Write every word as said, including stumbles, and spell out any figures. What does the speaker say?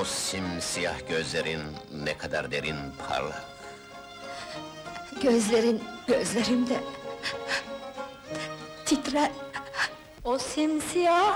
O simsiyah gözlerin ne kadar derin parlak. Gözlerin gözlerimde titrer. O simsiyah